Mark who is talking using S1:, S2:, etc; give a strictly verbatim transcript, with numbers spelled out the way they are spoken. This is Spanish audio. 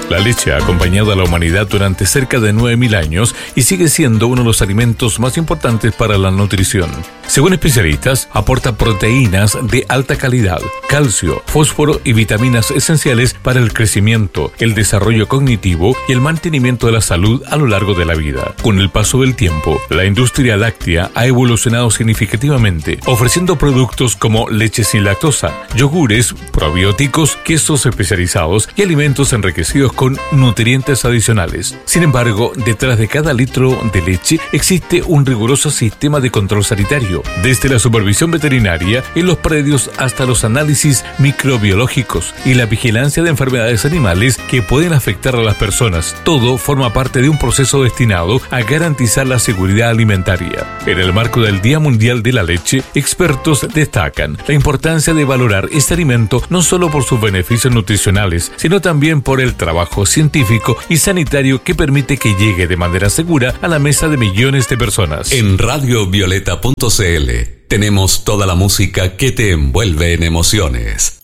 S1: La leche ha acompañado a la humanidad durante cerca de nueve mil años y sigue siendo uno de los alimentos más importantes para la nutrición. Según especialistas, aporta proteínas de alta calidad, calcio, fósforo y vitaminas esenciales para el crecimiento, el desarrollo cognitivo y el mantenimiento de la salud a lo largo de la vida. Con el paso del tiempo, la industria láctea ha evolucionado significativamente, ofreciendo productos como leche sin lactosa, yogures, probióticos, quesos especializados y alimentos enriquecidos con nutrientes adicionales. Sin embargo, detrás de cada litro de leche existe un riguroso sistema de control sanitario, desde la supervisión veterinaria en los predios hasta los análisis microbiológicos y la vigilancia de enfermedades animales que pueden afectar a las personas. Todo forma parte de un proceso destinado a garantizar la seguridad alimentaria. En el marco del Día Mundial de la Leche, expertos destacan la importancia de valorar este alimento no solo por sus beneficios nutricionales, sino también por el trabajo científico y sanitario que permite que llegue de manera segura a la mesa de millones de personas.
S2: En radio violeta punto c l tenemos toda la música que te envuelve en emociones.